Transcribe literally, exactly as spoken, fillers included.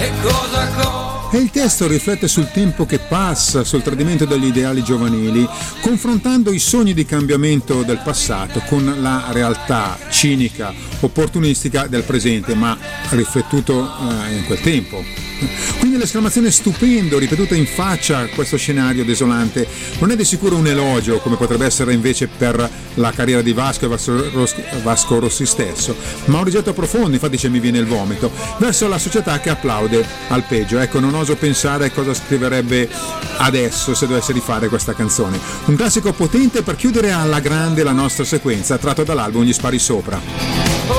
E il testo riflette sul tempo che passa, sul tradimento degli ideali giovanili, confrontando i sogni di cambiamento del passato con la realtà cinica, opportunistica del presente, ma riflettuto eh, in quel tempo. Quindi l'esclamazione stupendo ripetuta in faccia a questo scenario desolante non è di sicuro un elogio, come potrebbe essere invece per la carriera di Vasco e Vasco Rossi, Vasco Rossi stesso, ma un rigetto profondo, infatti ce mi viene il vomito, verso la società che applaude al peggio. Ecco, non oso pensare a cosa scriverebbe adesso se dovesse rifare questa canzone. Un classico potente per chiudere alla grande la nostra sequenza, tratto dall'album Gli spari sopra.